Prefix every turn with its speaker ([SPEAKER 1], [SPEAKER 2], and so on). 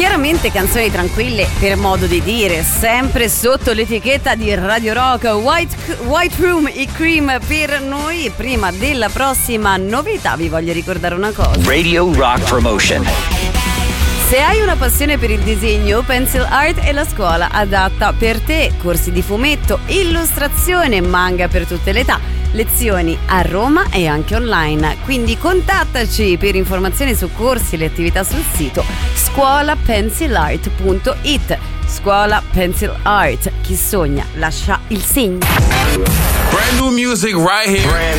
[SPEAKER 1] chiaramente canzoni tranquille per modo di dire, sempre sotto l'etichetta di Radio Rock. White Room e Cream per noi. E prima della prossima novità vi voglio ricordare una cosa:
[SPEAKER 2] Radio Rock Promotion.
[SPEAKER 1] Se hai una passione per il disegno, Pencil Art è la scuola adatta per te. Corsi di fumetto, illustrazione, manga per tutte le età, lezioni a Roma e anche online. Quindi contattaci per informazioni su corsi e le attività sul sito scuolapencilart.it. Scuola Pencil Art, chi sogna lascia il segno.
[SPEAKER 3] Brand new music right here.